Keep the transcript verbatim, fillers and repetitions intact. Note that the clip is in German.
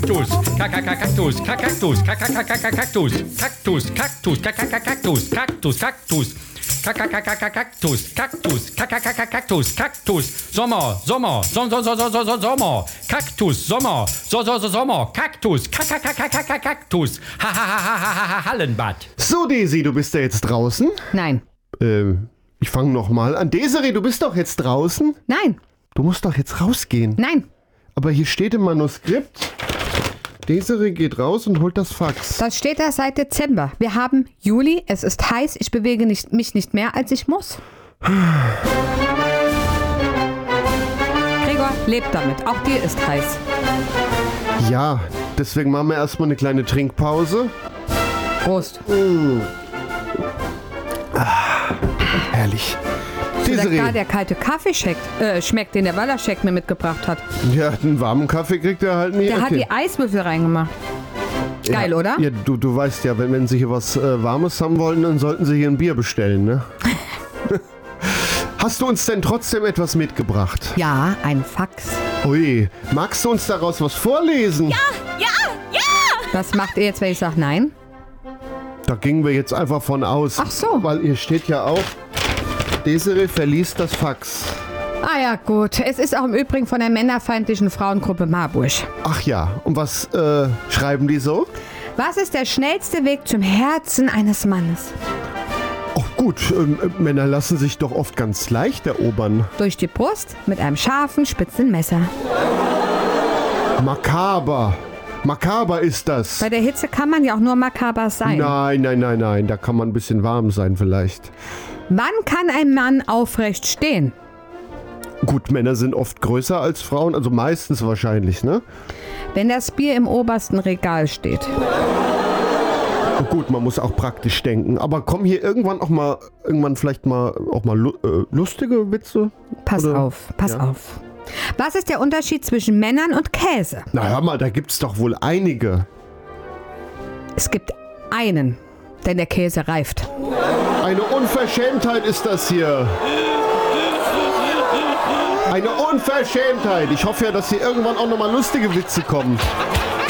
Kaktus, Kaktus, Kaktus, Kaktus, Kaktus, Kaktus, Kaktus, Kaktus, Kaktus, Kaktus. Kaktus, Kaktus, Kaktus, Kaktus, Sommer, Sommer, Sommer, Sommer, Sommer, Kaktus, Sommer, Sommer, Sommer, Kaktus, Kaktus, Hallenbad. So, Desi, du bist ja jetzt draußen? Nein. Ähm, ich fange nochmal an. Desiree, du bist doch jetzt draußen? Nein. Du musst doch jetzt rausgehen. Nein. Aber hier steht im Manuskript, Desiree geht raus und holt das Fax. Das steht da seit Dezember. Wir haben Juli, es ist heiß, ich bewege nicht, mich nicht mehr, als ich muss. Gregor, lebt damit. Auch dir ist heiß. Ja, deswegen machen wir erstmal eine kleine Trinkpause. Prost. Mmh. Ah, herrlich. Vielleicht gar der kalte Kaffee schmeckt, äh, schmeckt, den der Wallerscheck mir mitgebracht hat. Ja, einen warmen Kaffee kriegt er halt nie. Der okay. hat die Eiswürfel reingemacht. Geil, ja, oder? Ja, du, du weißt ja, wenn, wenn sie hier was äh, Warmes haben wollen, dann sollten sie hier ein Bier bestellen, ne? Hast du uns denn trotzdem etwas mitgebracht? Ja, ein Fax. Ui, magst du uns daraus was vorlesen? Ja, ja, ja! Was macht ihr jetzt, wenn ich sage nein? Da gingen wir jetzt einfach von aus. Ach so. Weil hier steht ja auch, Desiree verließ das Fax. Ah ja, gut. Es ist auch im Übrigen von der männerfeindlichen Frauengruppe Marburg. Ach ja, und was äh, schreiben die so? Was ist der schnellste Weg zum Herzen eines Mannes? Oh gut, ähm, äh, Männer lassen sich doch oft ganz leicht erobern. Durch die Brust mit einem scharfen, spitzen Messer. Makaber. Makaber ist das. Bei der Hitze kann man ja auch nur makaber sein. Nein, nein, nein, nein. Da kann man ein bisschen warm sein vielleicht. Wann kann ein Mann aufrecht stehen? Gut, Männer sind oft größer als Frauen, also meistens wahrscheinlich, ne? Wenn das Bier im obersten Regal steht. Oh gut, man muss auch praktisch denken. Aber kommen hier irgendwann auch mal, irgendwann vielleicht mal auch mal lu- äh, lustige Witze? Pass Oder? auf, pass Ja. auf. Was ist der Unterschied zwischen Männern und Käse? Na hör mal, da gibt's doch wohl einige. Es gibt einen, denn der Käse reift. Eine Unverschämtheit ist das hier. Eine Unverschämtheit. Ich hoffe ja, dass hier irgendwann auch nochmal lustige Witze kommen.